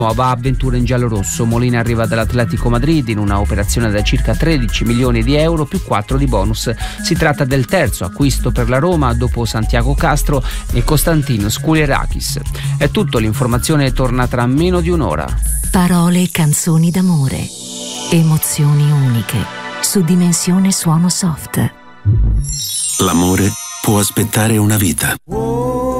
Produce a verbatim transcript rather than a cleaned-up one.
Nuova avventura in giallorosso. Molina arriva dall'Atletico Madrid in una operazione da circa tredici milioni di euro più quattro di bonus. Si tratta del terzo acquisto per la Roma dopo Santiago Castro e Konstantin Skoulerakis. È tutto, l'informazione torna tra meno di un'ora. Parole e canzoni d'amore, emozioni uniche, su Dimensione Suono Soft. L'amore può aspettare una vita.